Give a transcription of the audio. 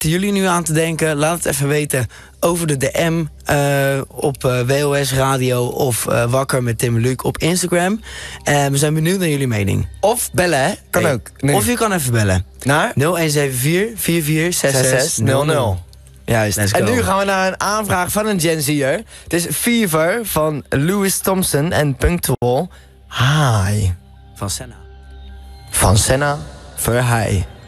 jullie nu aan te denken? Laat het even weten over de DM op WOS Radio of Wakker met Tim en Luc op Instagram. We zijn benieuwd naar jullie mening. Of bellen, hè? Kan ook. Nu. Of je kan even bellen. Naar? 0174 446600. Juist, let's go. En nu gaan we naar een aanvraag van een Gen Z'er. Het is Fever van Louis Thompson en Punctual. Hi. Van Senna. Van Senna voor Hi.